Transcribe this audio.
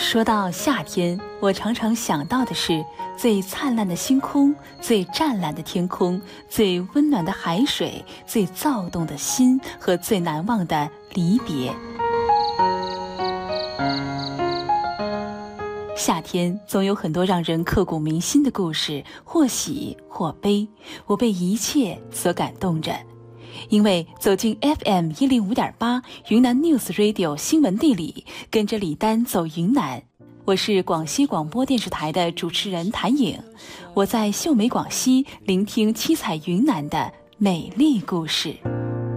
说到夏天，我常常想到的是最灿烂的星空，最湛蓝的天空，最温暖的海水，最躁动的心和最难忘的离别。夏天总有很多让人刻骨铭心的故事，或喜或悲，我被一切所感动着。因为走进 FM105.8 云南 News Radio 新闻地理，跟着李丹走云南。我是广西广播电视台的主持人谭颖，我在秀美广西聆听七彩云南的美丽故事。